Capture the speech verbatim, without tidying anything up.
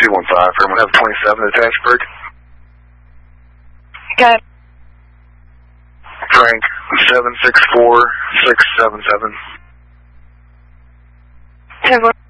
two one five, Fairmont have twenty-seven attached bird. Got it. Frank, seven six four six seven seven. ten four.